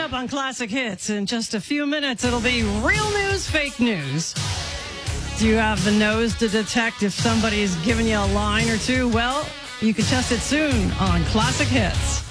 up on Classic Hits, in just a few minutes, it'll be real news, fake news. Do you have the nose to detect if somebody's giving you a line or two? Well, you can test it soon on Classic Hits.